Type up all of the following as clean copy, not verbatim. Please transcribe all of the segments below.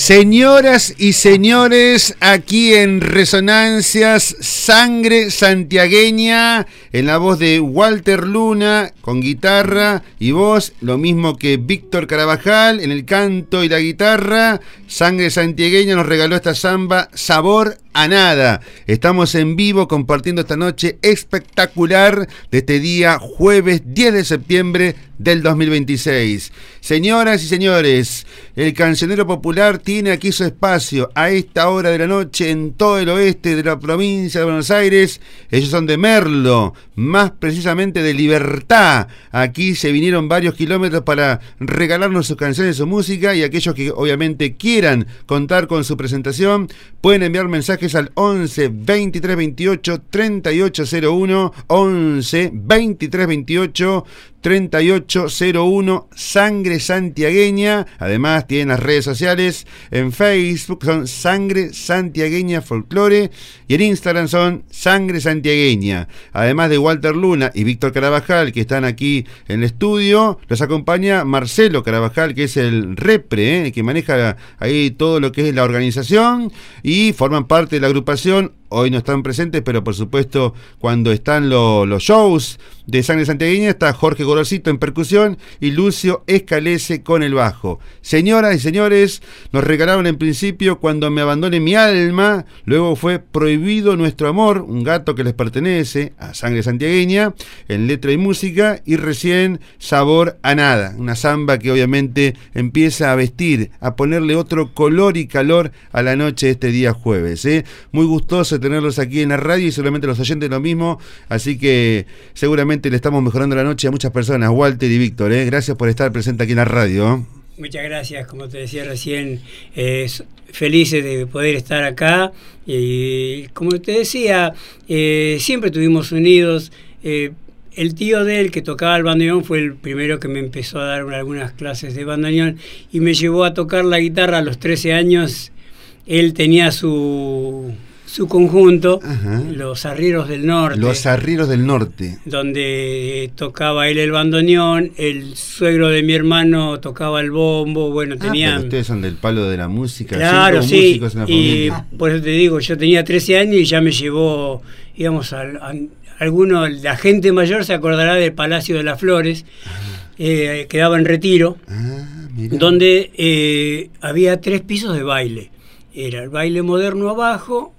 Señoras y señores, aquí en Resonancias, Sangre Santiagueña, en la voz de Walter Luna, con guitarra y voz, lo mismo que Víctor Carabajal, en el canto y la guitarra. Sangre Santiagueña nos regaló esta samba, Sabor a Nada. Estamos en vivo compartiendo esta noche espectacular de este día jueves 10 de septiembre del 2026. Señoras y señores, el cancionero popular tiene aquí su espacio a esta hora de la noche en todo el oeste de la provincia de Buenos Aires. Ellos son de Merlo, más precisamente de Libertad. Aquí se vinieron varios kilómetros para regalarnos sus canciones, su música, y aquellos que obviamente quieran contar con su presentación pueden enviar mensajes al 11 23 28 3801, 11 23 28 3801, Sangre Santiagueña. Además tienen las redes sociales, en Facebook son Sangre Santiagueña Folclore y en Instagram son Sangre Santiagueña. Además de Walter Luna y Víctor Carabajal, que están aquí en el estudio, los acompaña Marcelo Carabajal, que es el repre, que maneja ahí todo lo que es la organización, y forman parte de la agrupación. Hoy no están presentes, pero por supuesto cuando están los shows de Sangre Santiagueña está Jorge Gorosito en percusión y Lucio Escalese con el bajo. Señoras y señores, nos regalaron en principio Cuando me abandone mi alma, luego fue Prohibido nuestro amor, un gato que les pertenece a Sangre Santiagueña en letra y música, y recién Sabor a Nada, una samba que obviamente empieza a vestir, a ponerle otro color y calor a la noche de este día jueves. Muy gustoso tenerlos aquí en la radio y seguramente los oyentes lo mismo, así que seguramente le estamos mejorando la noche a muchas personas. Walter y Víctor, gracias por estar presente aquí en la radio. Muchas gracias, como te decía recién, felices de poder estar acá, y como te decía, siempre estuvimos unidos. El tío de él, que tocaba el bandoneón, fue el primero que me empezó a dar algunas clases de bandoneón y me llevó a tocar la guitarra a los 13 años. Él tenía su conjunto, ajá, Los Arrieros del Norte. Los Arrieros del Norte. Donde tocaba él el bandoneón, el suegro de mi hermano tocaba el bombo, bueno, tenían... Pero ustedes son del palo de la música. Claro, sí, músicos en la y familia. por eso te digo, yo tenía 13 años y ya me llevó, digamos, la gente mayor se acordará del Palacio de las Flores, quedaba en Retiro, donde había 3 pisos de baile. Era el baile moderno abajo,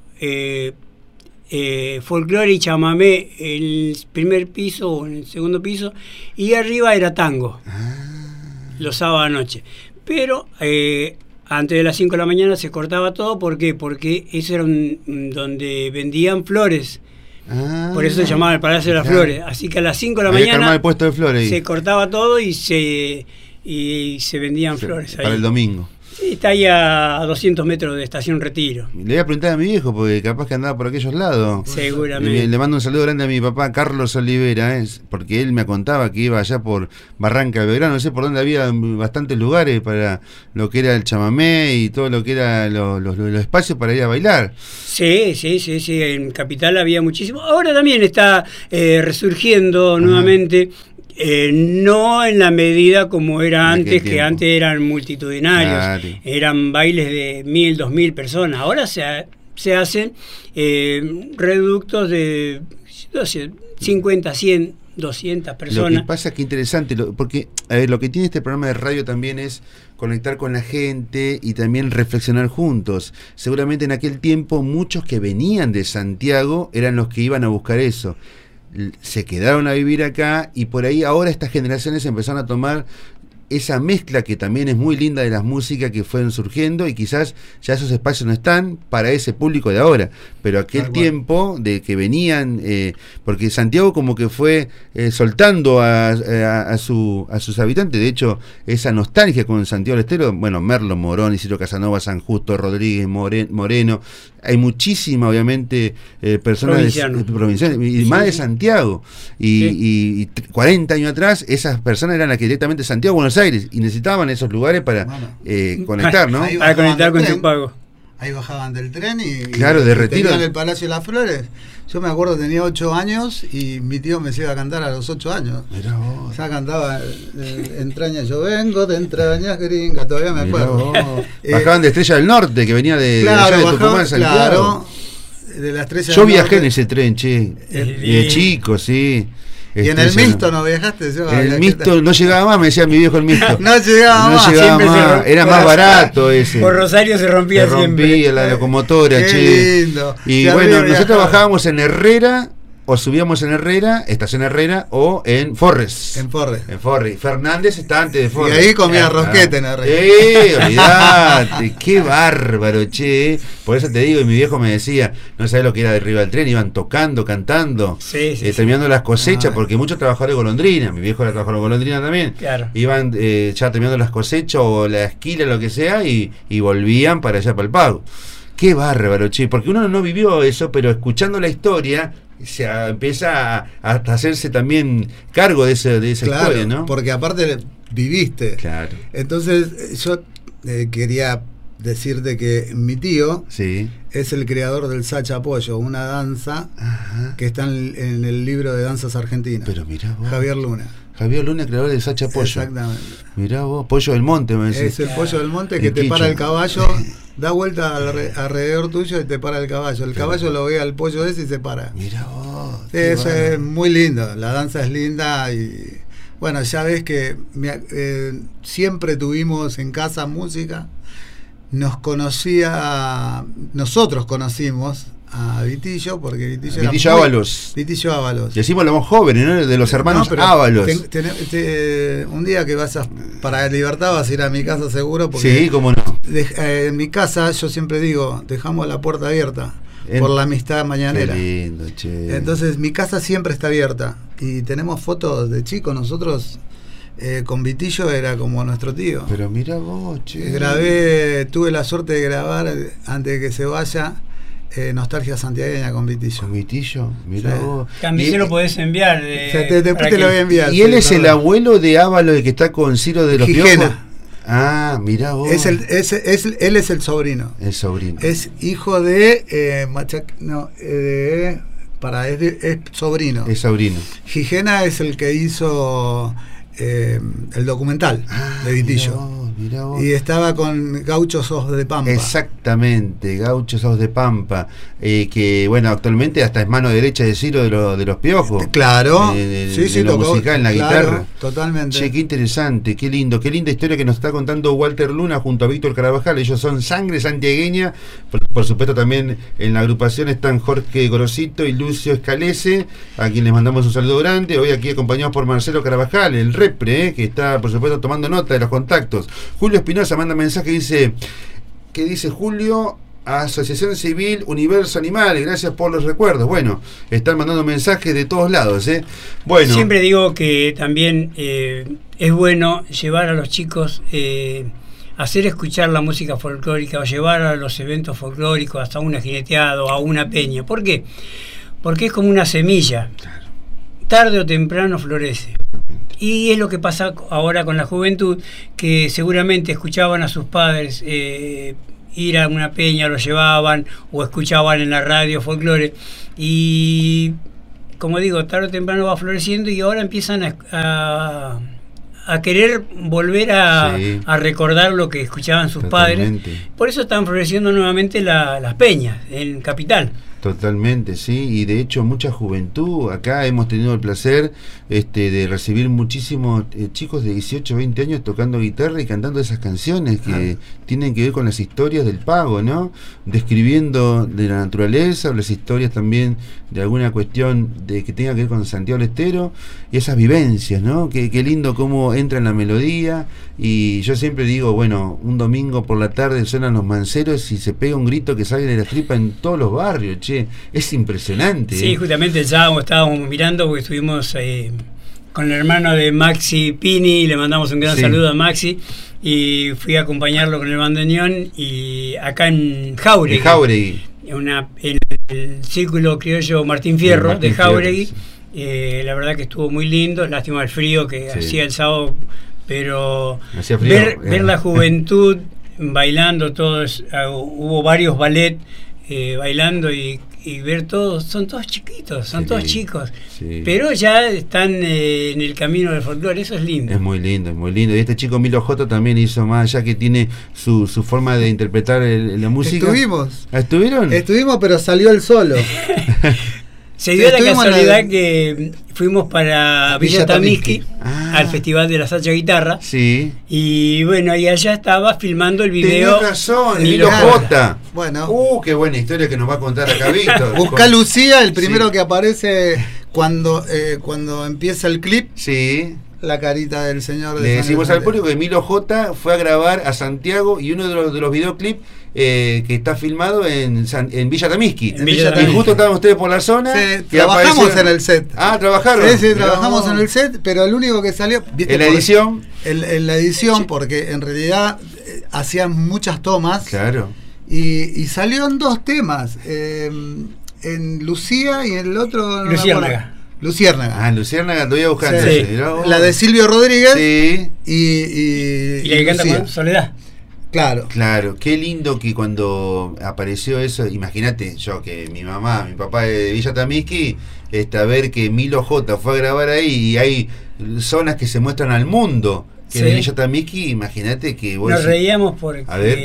folclore y chamamé en el primer piso o en el segundo piso, y arriba era tango, los sábados a noche. Pero antes de las 5 de la mañana se cortaba todo. ¿Por qué? Porque eso era donde vendían flores. Por eso se llamaba el Palacio de las Flores. Así que a las 5 de la mañana el puesto de flores se cortaba todo y se vendían flores ahí. Para el domingo. Sí, está ahí a 200 metros de Estación Retiro. Le voy a preguntar a mi viejo, porque capaz que andaba por aquellos lados. Seguramente. Le mando un saludo grande a mi papá, Carlos Olivera, porque él me contaba que iba allá por Barranca de Belgrano, no sé por dónde había bastantes lugares para lo que era el chamamé y todo lo que era los espacios para ir a bailar. Sí, en Capital había muchísimo. Ahora también está resurgiendo nuevamente. No en la medida como era antes, que antes eran multitudinarios, claro. Eran bailes de 1000, 2000 personas. Ahora se hacen reductos de 50, 100, 200 personas. Lo que pasa es que interesante, porque lo que tiene este programa de radio también es conectar con la gente y también reflexionar juntos. Seguramente en aquel tiempo muchos que venían de Santiago eran los que iban a buscar eso. Se quedaron a vivir acá y por ahí ahora estas generaciones empezaron a tomar esa mezcla que también es muy linda de las músicas que fueron surgiendo, y quizás ya esos espacios no están para ese público de ahora, pero aquel tiempo de que venían, porque Santiago como que fue soltando a sus habitantes. De hecho, esa nostalgia con Santiago del Estero, bueno, Merlo, Morón, Isidro Casanova, San Justo, Rodríguez, Moreno, hay muchísimas obviamente personas provincianas y más de Santiago, y 40 años atrás esas personas eran las que directamente Santiago, Buenos Aires, y necesitaban esos lugares para conectar, ¿no? Para conectar con su pago. ahí bajaban del tren y claro, de retiro. Tenían el Palacio de las Flores. Yo me acuerdo, tenía 8 años y mi tío me iba a cantar a los 8 años. Mirá vos. Ya cantaba entrañas, yo vengo de entrañas gringas, todavía me acuerdo. Bajaban de Estrella del Norte, que venía de, claro, allá de Tucumán, Santiago. Claro, de la Estrella yo del viajé Norte. en ese tren, che. De chico, sí. ¿Y en el Misto no viajaste? Yo el Misto no llegaba más, me decía mi viejo el Misto. No llegaba más. Llegaba más. Era más barato ese. Por Rosario se rompía siempre. La locomotora, qué che. Lindo. Y ya bueno, nosotros bajábamos en Herrera, o subíamos en Herrera, Estación Herrera, o en Forres. En Forres. En Forres. Fernández está antes de Forres. Y ahí comía rosquete en Herrera. Olvidate, qué bárbaro, che. Por eso te digo, y mi viejo me decía, no sabés lo que era de arriba del tren, iban tocando, cantando, terminando las cosechas, porque muchos trabajadores de golondrina, mi viejo era trabajador de golondrina también, claro. Iban ya terminando las cosechas o la esquila, lo que sea, y volvían para allá, para el pago. Qué bárbaro, che, porque uno no vivió eso, pero escuchando la historia se empieza a hacerse también cargo de esa claro, historia, ¿no? Porque aparte viviste. Claro. Entonces yo quería decirte que mi tío sí. es el creador del Sacha Pollo, una danza que está en el libro de danzas argentinas. Pero mirá vos. Javier Luna. Javier Luna, creador de Sacha Pollo. Exactamente. Mirá vos, Pollo del Monte, me decís. Es el Pollo del Monte que te para el caballo, da vuelta alrededor tuyo y te para el caballo. El caballo lo ve al pollo ese y se para. Mirá vos. Eso es muy lindo, la danza es linda y bueno, ya ves que siempre tuvimos en casa música. Nosotros conocimos a Vitillo, porque Vitillo Ábalos. Vitillo Ábalos. Decimos los más jóvenes, ¿no? De los hermanos Ábalos. Un día que para Libertad vas a ir a mi casa seguro, porque sí, cómo no. En mi casa yo siempre digo, dejamos la puerta abierta por la amistad mañanera. Qué lindo, che. Entonces mi casa siempre está abierta y tenemos fotos de chicos, nosotros con Vitillo era como nuestro tío. Pero mira vos, che. Tuve la suerte de grabar antes de que se vaya Nostalgia Santiagueña con Vitillo. ¿Con Vitillo? Mira vos. También se lo podés enviar. Después te lo voy a enviar. ¿Y él es el abuelo de Ábalos, el que está con Ciro de los Piojos? Ah, mira vos. Él es el sobrino. El sobrino. Es hijo de es sobrino. Es sobrino. Gijena es el que hizo el documental de Vitillo. Mirá vos. Y estaba con Gauchos Ojos de Pampa. Exactamente, Gauchos Ojos de Pampa, que bueno, actualmente hasta es mano derecha de Ciro de los Piojos. Claro, sí, lo musical, en la guitarra. Totalmente. Che, qué interesante, qué lindo, qué linda historia que nos está contando Walter Luna junto a Víctor Carabajal. Ellos son Sangre Santiagueña, por supuesto también en la agrupación están Jorge Gorosito y Lucio Escalese, a quien les mandamos un saludo grande. Hoy aquí acompañados por Marcelo Carabajal, el repre, que está por supuesto tomando nota de los contactos. Julio Espinosa manda mensaje, dice Julio, Asociación Civil Universo Animal, gracias por los recuerdos. Bueno, están mandando mensajes de todos lados, Bueno. Siempre digo que también es bueno llevar a los chicos, hacer escuchar la música folclórica o llevar a los eventos folclóricos, hasta una jineteada o a una peña. ¿Por qué? Porque es como una semilla. Claro. Tarde o temprano florece. Y es lo que pasa ahora con la juventud, que seguramente escuchaban a sus padres ir a una peña, lo llevaban, o escuchaban en la radio folclore, y como digo, tarde o temprano va floreciendo y ahora empiezan a querer volver a recordar lo que escuchaban sus padres. Por eso están floreciendo nuevamente las peñas en Capital. Totalmente, sí, y de hecho mucha juventud, acá hemos tenido el placer de recibir muchísimos chicos de 18, 20 años tocando guitarra y cantando esas canciones que tienen que ver con las historias del pago, ¿no? Describiendo de la naturaleza, o las historias también de alguna cuestión que tenga que ver con Santiago del Estero, y esas vivencias, ¿no? Qué lindo cómo entra en la melodía, y yo siempre digo, bueno, un domingo por la tarde suenan los manceros y se pega un grito que sale de la tripa en todos los barrios. Es impresionante. Sí, justamente ya estábamos mirando porque estuvimos con el hermano de Maxi Pini, le mandamos un gran saludo a Maxi, y fui a acompañarlo con el bandoneón, y acá en Jáuregui, en el Círculo Criollo Martín Fierro de Jáuregui, la verdad que estuvo muy lindo, lástima el frío que hacía el sábado, pero ver la juventud bailando todos, hubo varios ballet bailando y ver todos, son todos chiquitos, son todos chicos, pero ya están en el camino del folclore, eso es lindo. Es muy lindo, es muy lindo. Y este chico Milo J también hizo más allá, que tiene su forma de interpretar la música. ¿Estuvieron? Estuvimos, pero salió él solo. Se dio la casualidad que fuimos para Villa Tamisqui, al Festival de la Sacha Guitarra. Sí. Y bueno, y allá estaba filmando el video. Tenés razón, Milo J. Bueno. Qué buena historia que nos va a contar acá Víctor. Busca Lucía, el primero que aparece cuando empieza el clip. Sí. La carita del señor. Le decimos al público que Milo J fue a grabar a Santiago y uno de los videoclips que está filmado en Villa Tamisqui. Y justo estaban ustedes por la zona. Sí, trabajamos en el set. ¿Trabajaron? Sí, trabajamos en el set, pero el único que salió... ¿viste? ¿En la edición? En la edición, porque en realidad hacían muchas tomas. Claro. Y salieron 2 temas. En Lucía y en el otro... Luciérnaga. Luciérnaga, te voy a buscar. Sí. La de Silvio Rodríguez. Sí. Y la que canta con Soledad. Claro, qué lindo que cuando apareció eso, imagínate yo que mi papá de Villa Tamisqui, a ver que Milo J fue a grabar ahí y hay zonas que se muestran al mundo, que de Villa Tamisqui, imagínate que nos reíamos porque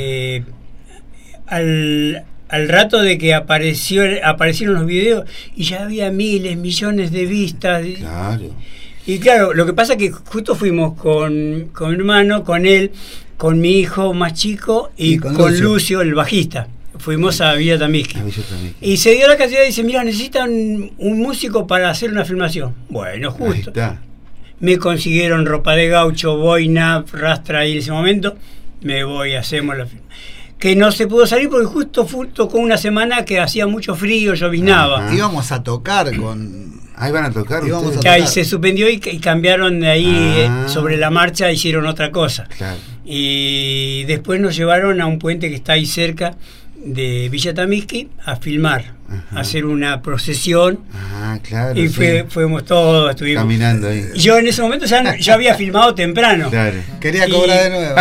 al rato de que aparecieron los videos y ya había miles, millones de vistas. Claro. Y claro, lo que pasa es que justo fuimos con mi hermano, con él, con mi hijo más chico y con Lucio, el bajista. Fuimos a Villa Tamisqui. Y se dio la casualidad y dice, mira, necesitan un músico para hacer una filmación. Bueno, justo. Me consiguieron ropa de gaucho, boina, rastra ahí en ese momento. Me voy, hacemos la filmación. Que no se pudo salir porque justo tocó una semana que hacía mucho frío, lloviznaba. Íbamos a tocar con... Ahí van a tocar ustedes. Que ahí se suspendió y cambiaron de ahí sobre la marcha, hicieron otra cosa. Claro. Y después nos llevaron a un puente que está ahí cerca de Villa Tamisqui a filmar, a hacer una procesión. Claro. Y fuimos todos, estuvimos caminando ahí. Yo en ese momento ya había filmado temprano. Claro. Quería cobrar de nuevo.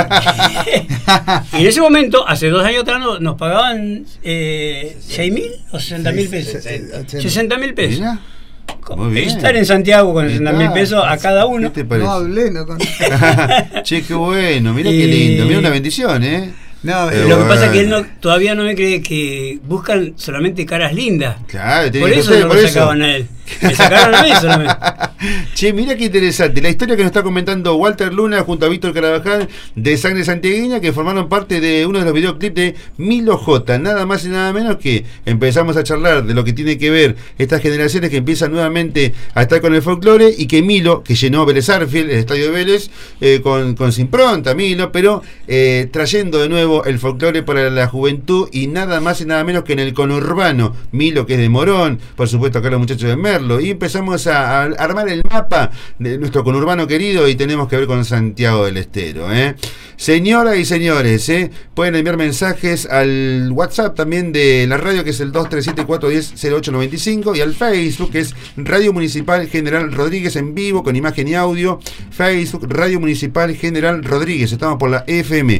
Y en ese momento, hace 2 años atrás, nos pagaban 6.000 o 60.000 pesos. 60.000 pesos. Mira. Muy bien. Estar en Santiago con 60.000 pesos a cada uno. ¿Qué te parece? No hablé, no con... Che, qué bueno, mira qué lindo, mira una bendición, No, lo que pasa es que él todavía no me cree que buscan solamente caras lindas. Claro, por eso no lo sacaban a él. Me sacaron a mí solamente. Che, mira qué interesante. La historia que nos está comentando Walter Luna junto a Víctor Carabajal de Sangre Santiagueña, que formaron parte de uno de los videoclips de Milo J. Nada más y nada menos que empezamos a charlar de lo que tiene que ver estas generaciones que empiezan nuevamente a estar con el folclore, y que Milo, que llenó Vélez Arfield, el estadio de Vélez, con su impronta, Milo, pero trayendo de nuevo el folclore para la juventud, y nada más y nada menos que en el conurbano. Milo, que es de Morón, por supuesto acá los muchachos de Merlo, y empezamos a armar el mapa de nuestro conurbano querido, y tenemos que ver con Santiago del Estero. Señoras y señores, pueden enviar mensajes al WhatsApp también de la radio, que es el 237-410-0895, y al Facebook, que es Radio Municipal General Rodríguez en vivo, con imagen y audio. Facebook, Radio Municipal General Rodríguez. Estamos por la FM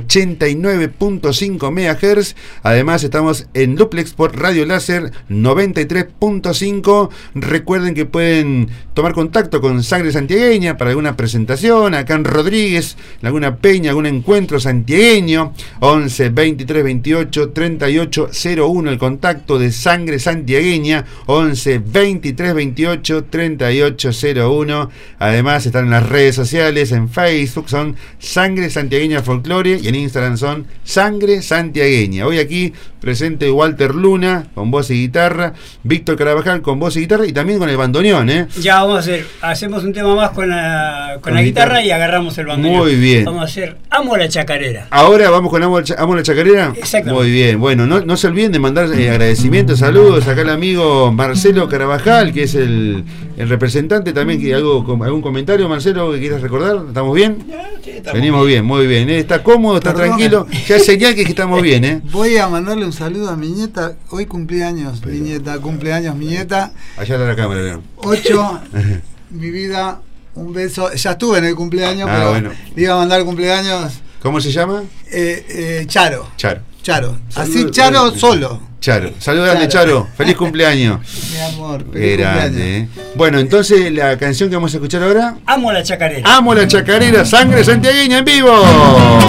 89.5 MHz. Además estamos en duplex por Radio Láser 93.5. Recuerden que pueden tomar contacto con Sangre Santiagueña para alguna presentación acá en Rodríguez, alguna peña, algún encuentro santiagueño. 11 23 28 38 01, el contacto de Sangre Santiagueña, 11 23 28 38 01. Además están en las redes sociales, en Facebook son Sangre Santiagueña Folclore, y en Instagram son Sangre Santiagueña. Hoy aquí presente Walter Luna con voz y guitarra, Víctor Carabajal con voz y guitarra, y también con el bandoneón. Ya vamos a hacemos un tema más con la guitarra y agarramos el bandoneón. Muy bien. Vamos a hacer Amo la Chacarera. Ahora vamos con Amo la Chacarera. Exactamente. Muy bien. Bueno, no se olviden de mandar agradecimientos, saludos acá al amigo Marcelo Carabajal, que es el representante también. Que algún comentario, Marcelo, que quieras recordar. ¿Estamos bien? Venimos bien, muy bien. Está cómodo, está tranquilo. Ya es señal que estamos bien. Voy a mandarle un saludo a mi nieta. Hoy cumpleaños, mi nieta. Cumpleaños, mi nieta. Allá está la cámara, León. 8, mi vida, un beso. Ya estuve en el cumpleaños, pero bueno. le iba a mandar cumpleaños ¿Cómo se llama? Charo. Charo. Charo. Así Saludos, Charo solo. Charo. Saludos grande, Charo. Feliz cumpleaños. Mi amor. Qué Feliz grande. Bueno, entonces la canción que vamos a escuchar ahora. Amo la chacarera. Amo la chacarera, Sangre Santiagueña en vivo.